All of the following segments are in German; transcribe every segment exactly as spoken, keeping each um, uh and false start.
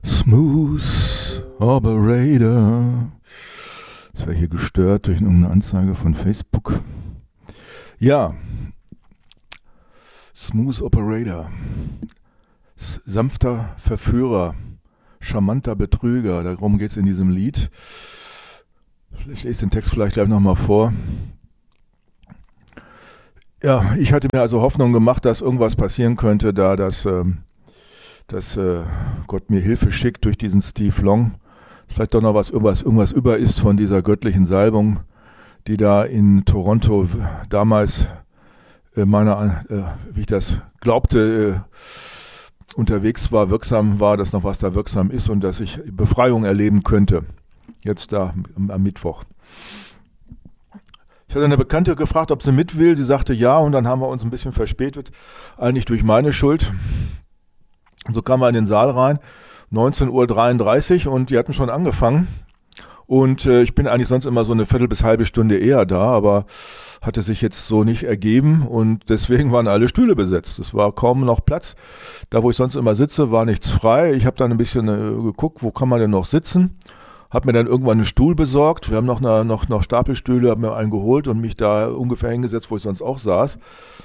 Smooth Operator. Das wäre hier gestört durch irgendeine Anzeige von Facebook. Ja, Smooth Operator. Sanfter Verführer, charmanter Betrüger. Darum geht es in diesem Lied. Ich lese den Text vielleicht gleich nochmal vor. Ja, ich hatte mir also Hoffnung gemacht, dass irgendwas passieren könnte, da dass, ähm, dass äh, Gott mir Hilfe schickt durch diesen Steve Long. Vielleicht doch noch was irgendwas, irgendwas über ist von dieser göttlichen Salbung, die da in Toronto damals äh, meiner, äh, wie ich das glaubte, äh, unterwegs war, wirksam war, dass noch was da wirksam ist und dass ich Befreiung erleben könnte. Jetzt da am, am Mittwoch. Ich hatte eine Bekannte gefragt, ob sie mit will. Sie sagte ja und dann haben wir uns ein bisschen verspätet. Eigentlich durch meine Schuld. Und so kamen wir in den Saal rein. neunzehn Uhr dreiunddreißig und die hatten schon angefangen. Und äh, ich bin eigentlich sonst immer so eine Viertel bis halbe Stunde eher da, aber hatte sich jetzt so nicht ergeben und deswegen waren alle Stühle besetzt. Es war kaum noch Platz. Da, wo ich sonst immer sitze, war nichts frei. Ich habe dann ein bisschen äh, geguckt, wo kann man denn noch sitzen. Hab mir dann irgendwann einen Stuhl besorgt. Wir haben noch, eine, noch, noch Stapelstühle, habe mir einen geholt und mich da ungefähr hingesetzt, wo ich sonst auch saß.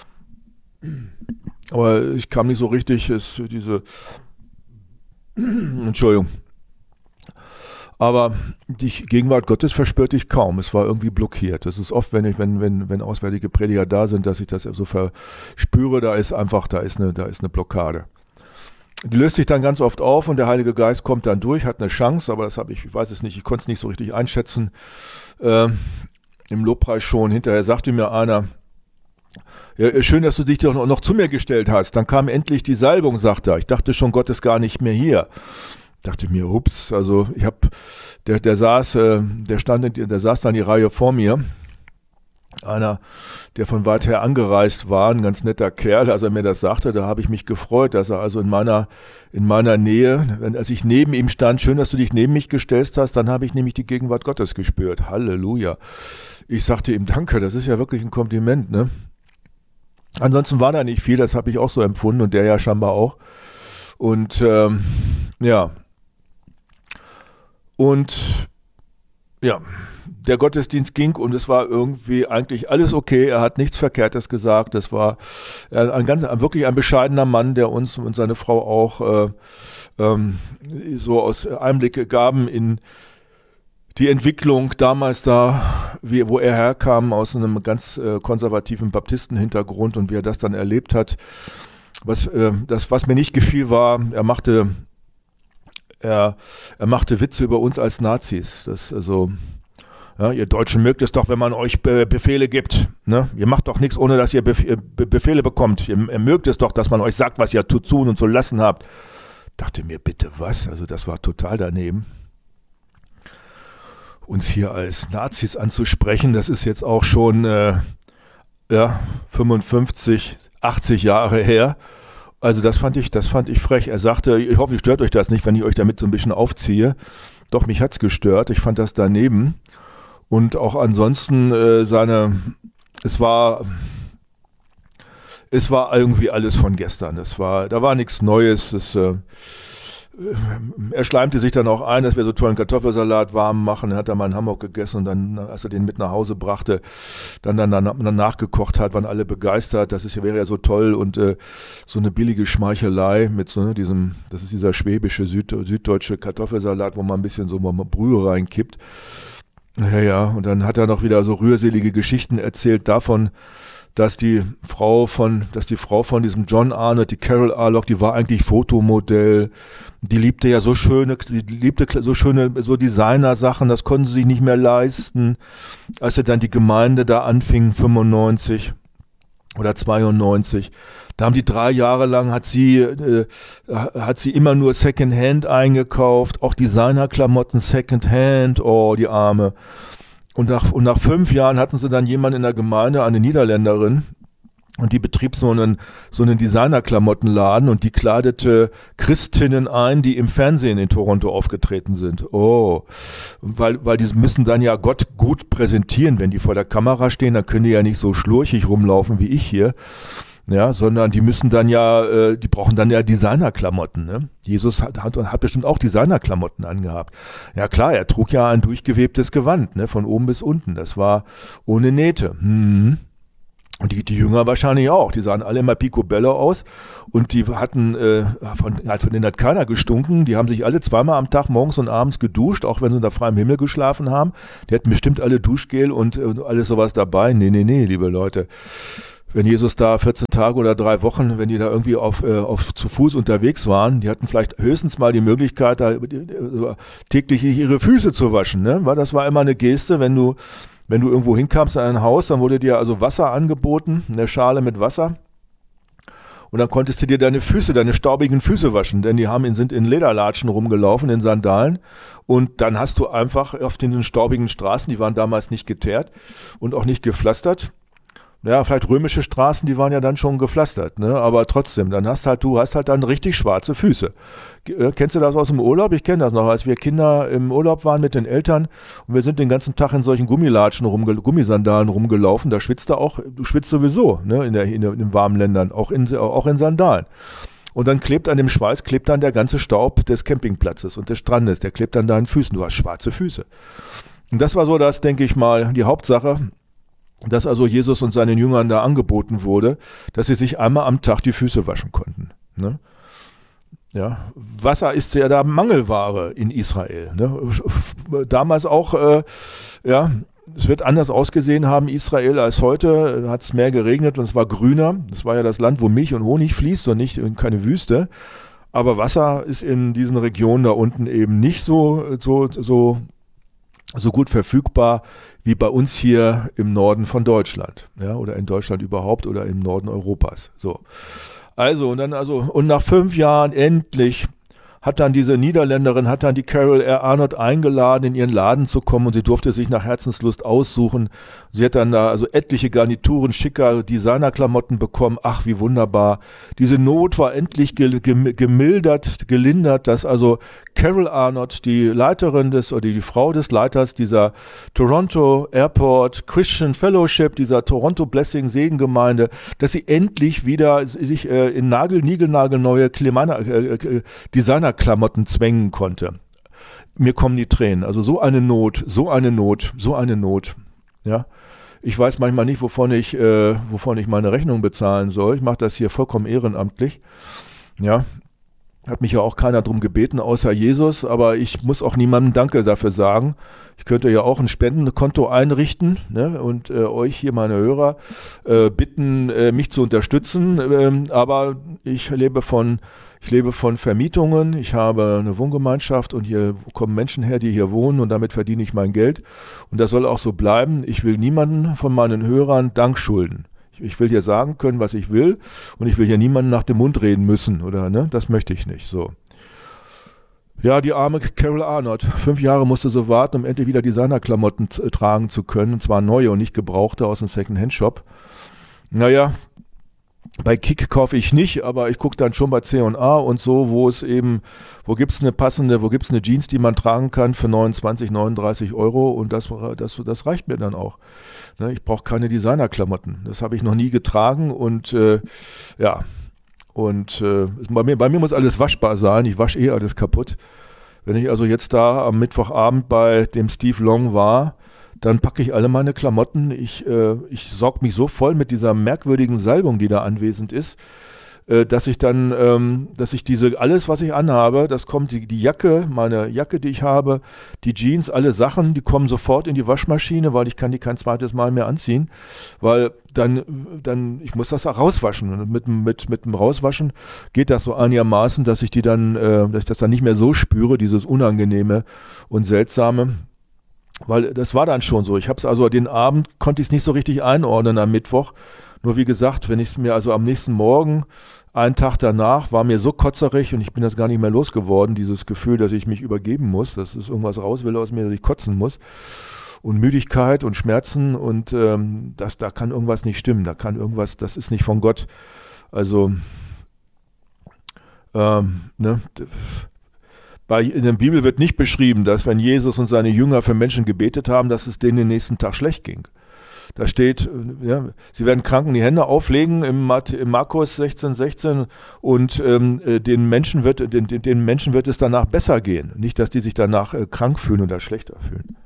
Aber ich kam nicht so richtig, ist diese, Entschuldigung. Aber die Gegenwart Gottes verspürte ich kaum. Es war irgendwie blockiert. Das ist oft, wenn ich, wenn, wenn, wenn auswärtige Prediger da sind, dass ich das so verspüre, da ist einfach, da ist eine, da ist eine Blockade. Die löst sich dann ganz oft auf und der Heilige Geist kommt dann durch, hat eine Chance, aber das habe ich, ich weiß es nicht, ich konnte es nicht so richtig einschätzen. Äh, Im Lobpreis schon, hinterher sagte mir einer, ja, schön, dass du dich doch noch, noch zu mir gestellt hast. Dann kam endlich die Salbung, sagt er. Ich dachte schon, Gott ist gar nicht mehr hier. Dachte mir, ups, also ich habe, der, der saß, äh, der stand, der saß dann die Reihe vor mir. Einer, der von weit her angereist war, ein ganz netter Kerl, als er mir das sagte, da habe ich mich gefreut, dass er also in meiner, in meiner Nähe, wenn, als ich neben ihm stand, schön, dass du dich neben mich gestellt hast, dann habe ich nämlich die Gegenwart Gottes gespürt. Halleluja. Ich sagte ihm Danke, das ist ja wirklich ein Kompliment, ne? Ansonsten war da nicht viel, das habe ich auch so empfunden und der ja scheinbar auch. Und ähm, ja. Und ja, der Gottesdienst ging und es war irgendwie eigentlich alles okay. Er hat nichts Verkehrtes gesagt. Das war ein ganz, wirklich ein bescheidener Mann, der uns und seine Frau auch äh, ähm, so aus Einblicke gaben in die Entwicklung damals da, wie, wo er herkam aus einem ganz äh, konservativen Baptistenhintergrund und wie er das dann erlebt hat. Was, äh, das, was mir nicht gefiel, war, er machte, er, er machte Witze über uns als Nazis. Das also Ja, ihr Deutschen mögt es doch, wenn man euch Be- Befehle gibt. Ne? Ihr macht doch nichts, ohne dass ihr Bef- Be- Befehle bekommt. Ihr, ihr mögt es doch, dass man euch sagt, was ihr zu tun und zu lassen habt. Dachte mir, bitte was? Also das war total daneben. Uns hier als Nazis anzusprechen, das ist jetzt auch schon äh, ja, fünfundfünfzig, achtzig Jahre her. Also das fand ich, das fand ich frech. Er sagte, ich hoffe, stört euch das nicht, wenn ich euch damit so ein bisschen aufziehe. Doch, mich hat's gestört. Ich fand das daneben. Und auch ansonsten äh, seine, es war, es war irgendwie alles von gestern. Es war, da war nichts Neues. Es, äh, er schleimte sich dann auch ein, dass wir so tollen Kartoffelsalat warm machen. Er hat dann mal in Hamburg gegessen und dann, als er den mit nach Hause brachte, dann, dann, dann, dann nachgekocht hat, waren alle begeistert. Das ist ja, wäre ja so toll und äh, so eine billige Schmeichelei mit so ne, diesem, das ist dieser schwäbische, Süd, süddeutsche Kartoffelsalat, wo man ein bisschen so mal Brühe reinkippt. Ja, ja, und dann hat er noch wieder so rührselige Geschichten erzählt davon, dass die Frau von, dass die Frau von diesem John Arnott, die Carol Arlock, die war eigentlich Fotomodell. Die liebte ja so schöne, die liebte so schöne, so Designer-Sachen, das konnten sie sich nicht mehr leisten. Als er dann die Gemeinde da anfing, fünfundneunzig oder zweiundneunzig, da haben die drei Jahre lang, hat sie, äh, hat sie immer nur Secondhand eingekauft, auch Designerklamotten Secondhand, oh, die Arme. Und nach, und nach fünf Jahren hatten sie dann jemanden in der Gemeinde, eine Niederländerin, und die betrieb so einen, so einen Designerklamottenladen und die kleidete Christinnen ein, die im Fernsehen in Toronto aufgetreten sind. Oh, weil, weil die müssen dann ja Gott gut präsentieren, wenn die vor der Kamera stehen, dann können die ja nicht so schlurchig rumlaufen wie ich hier. Ja, sondern die müssen dann ja, äh, die brauchen dann ja Designerklamotten. Ne? Jesus hat, hat, hat bestimmt auch Designerklamotten angehabt. Ja klar, er trug ja ein durchgewebtes Gewand, ne, von oben bis unten. Das war ohne Nähte. Mhm. Und die, die Jünger wahrscheinlich auch. Die sahen alle immer picobello aus und die hatten, äh, von, von denen hat keiner gestunken. Die haben sich alle zweimal am Tag, morgens und abends geduscht, auch wenn sie unter freiem Himmel geschlafen haben. Die hatten bestimmt alle Duschgel und, und alles sowas dabei. Nee, nee, nee, liebe Leute. Wenn Jesus da vierzehn Tage oder drei Wochen, wenn die da irgendwie auf, äh, auf zu Fuß unterwegs waren, die hatten vielleicht höchstens mal die Möglichkeit, da äh, täglich ihre Füße zu waschen. Ne? Weil das war immer eine Geste, wenn du, wenn du irgendwo hinkamst in ein Haus, dann wurde dir also Wasser angeboten, eine Schale mit Wasser. Und dann konntest du dir deine Füße, deine staubigen Füße waschen, denn die haben, sind in Lederlatschen rumgelaufen, in Sandalen. Und dann hast du einfach auf diesen staubigen Straßen, die waren damals nicht geteert und auch nicht gepflastert. Ja, vielleicht römische Straßen, die waren ja dann schon gepflastert, ne? Aber trotzdem, dann hast halt, du hast halt dann richtig schwarze Füße. Äh, kennst du das aus dem Urlaub? Ich kenne das noch, als wir Kinder im Urlaub waren mit den Eltern und wir sind den ganzen Tag in solchen Gummilatschen, rumge Gummisandalen rumgelaufen, da schwitzt du auch, du schwitzt sowieso, ne, in, der, in, der, in den warmen Ländern, auch in, auch in Sandalen. Und dann klebt an dem Schweiß, klebt dann der ganze Staub des Campingplatzes und des Strandes, der klebt an deinen Füßen, du hast schwarze Füße. Und das war so das, denke ich mal, die Hauptsache, dass also Jesus und seinen Jüngern da angeboten wurde, dass sie sich einmal am Tag die Füße waschen konnten. Ne? Ja, Wasser ist ja da Mangelware in Israel. Ne? Damals auch, äh, ja, es wird anders ausgesehen haben, Israel, als heute. Hat es mehr geregnet und es war grüner. Das war ja das Land, wo Milch und Honig fließt und nicht in keine Wüste. Aber Wasser ist in diesen Regionen da unten eben nicht so, so, so, so gut verfügbar wie bei uns hier im Norden von Deutschland, ja, oder in Deutschland überhaupt oder im Norden Europas. So. Also, und dann also, und nach fünf Jahren endlich hat dann diese Niederländerin, hat dann die Carol R. Arnott eingeladen, in ihren Laden zu kommen und sie durfte sich nach Herzenslust aussuchen. Sie hat dann da also etliche Garnituren, schicker Designerklamotten bekommen. Ach, wie wunderbar. Diese Not war endlich ge ge gemildert, gelindert, dass also Carol Arnott, die Leiterin des, oder die Frau des Leiters dieser Toronto Airport Christian Fellowship, dieser Toronto Blessing Segengemeinde, dass sie endlich wieder sich äh, in nagel, niegelnagelneue äh, Designerklamotten zwängen konnte. Mir kommen die Tränen. Also so eine Not, so eine Not, so eine Not. Ja. Ich weiß manchmal nicht, wovon ich, äh, wovon ich meine Rechnung bezahlen soll. Ich mache das hier vollkommen ehrenamtlich. Ja. Hat mich ja auch keiner drum gebeten, außer Jesus, aber ich muss auch niemandem Danke dafür sagen. Ich könnte ja auch ein Spendenkonto einrichten, ne, und äh, euch hier, meine Hörer, äh, bitten, äh, mich zu unterstützen. Ähm, aber ich lebe von, ich lebe von Vermietungen. Ich habe eine Wohngemeinschaft und hier kommen Menschen her, die hier wohnen und damit verdiene ich mein Geld. Und das soll auch so bleiben. Ich will niemanden von meinen Hörern Dank schulden. Ich will hier sagen können, was ich will und ich will hier niemanden nach dem Mund reden müssen, oder, ne? Das möchte ich nicht, so. Ja, die arme Carol Arnott. Fünf Jahre musste so warten, um endlich wieder Designerklamotten tragen zu können, und zwar neue und nicht gebrauchte aus dem Second-Hand-Shop. Naja, bei Kick kaufe ich nicht, aber ich gucke dann schon bei C und A und so, wo es eben, wo gibt es eine passende, wo gibt es eine Jeans, die man tragen kann für neunundzwanzig, neununddreißig Euro, und das, das, das reicht mir dann auch. Ne, ich brauche keine Designerklamotten. Das habe ich noch nie getragen und äh, ja, und äh, bei, mir, bei mir muss alles waschbar sein. Ich wasche eh alles kaputt. Wenn ich also jetzt da am Mittwochabend bei dem Steve Long war, dann packe ich alle meine Klamotten. Ich, äh, ich saug mich so voll mit dieser merkwürdigen Salbung, die da anwesend ist, äh, dass ich dann, ähm, dass ich diese, alles, was ich anhabe, das kommt, die, die Jacke, meine Jacke, die ich habe, die Jeans, alle Sachen, die kommen sofort in die Waschmaschine, weil ich kann die kein zweites Mal mehr anziehen, weil dann, dann ich muss das auch rauswaschen. Und mit, mit, mit dem Rauswaschen geht das so einigermaßen, dass ich die dann, äh, dass ich das dann nicht mehr so spüre, dieses Unangenehme und Seltsame. Weil das war dann schon so. Ich habe es also den Abend, konnte ich es nicht so richtig einordnen am Mittwoch. Nur wie gesagt, wenn ich es mir also am nächsten Morgen, einen Tag danach, war mir so kotzerig und ich bin das gar nicht mehr losgeworden, dieses Gefühl, dass ich mich übergeben muss, dass es irgendwas raus will aus mir, dass ich kotzen muss. Und Müdigkeit und Schmerzen und ähm, das, da kann irgendwas nicht stimmen. Da kann irgendwas, das ist nicht von Gott. Also, ähm, ne, Bei, in der Bibel wird nicht beschrieben, dass wenn Jesus und seine Jünger für Menschen gebetet haben, dass es denen den nächsten Tag schlecht ging. Da steht, ja, sie werden Kranken die Hände auflegen im, Mat- im Markus sechzehn sechzehn und ähm, den, Menschen wird, den, den Menschen wird es danach besser gehen. Nicht, dass die sich danach äh, krank fühlen oder schlechter fühlen.